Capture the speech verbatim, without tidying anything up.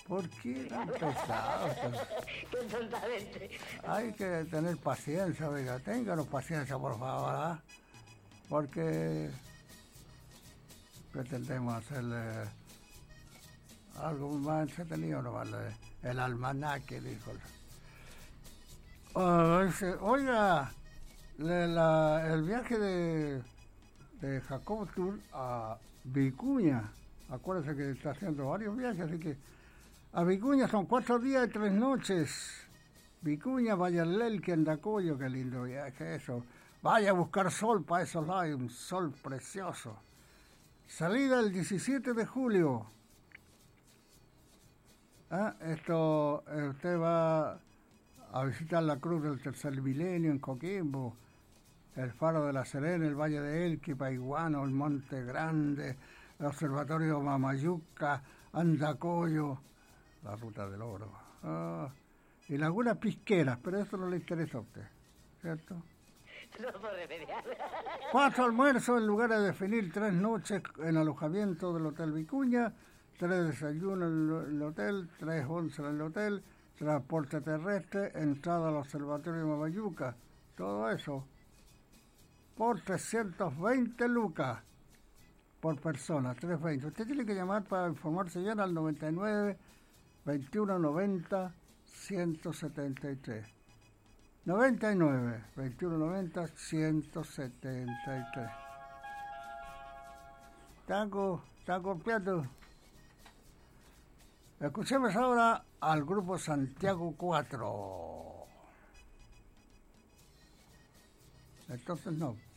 ¿Por qué tan pesado? Qué tontamente. Hay que tener paciencia, oiga, ténganos paciencia, por favor, ¿ah? Porque pretendemos hacerle algo más entretenido, ¿no? Vale, el almanaque, dijo. Oh, dice, oiga, le- la- el viaje de, de Jacobo Tour a Vicuña, acuérdense que está haciendo varios viajes, así que a Vicuña son cuatro días y tres noches. Vicuña, Vallalel, Andacollo, qué lindo viaje eso. Vaya a buscar sol para esos lados, un sol precioso. Salida el diecisiete de julio. Ah, esto, eh, usted va a visitar la Cruz del Tercer Milenio en Coquimbo, el Faro de la Serena, el Valle de Elqui, Paiguano, el Monte Grande, el Observatorio Mamayuca, Andacollo, la Ruta del Oro. Ah, y Laguna Pisqueras, pero eso no le interesa a usted, ¿cierto? No puedo remediar. Cuatro almuerzos en lugar de definir tres noches en alojamiento del Hotel Vicuña, tres desayunos en el hotel, tres once en el hotel, transporte terrestre, entrada al Observatorio de Mamayuca, todo eso por trescientos veinte lucas por persona, trescientos veinte. Usted tiene que llamar para informarse bien al noventa y nueve, veintiuno noventa, ciento setenta y tres. noventa y nueve, veintiuno noventa, ciento setenta y tres. Tango, está golpeando. Escuchemos ahora al grupo Santiago cuatro. Entonces no.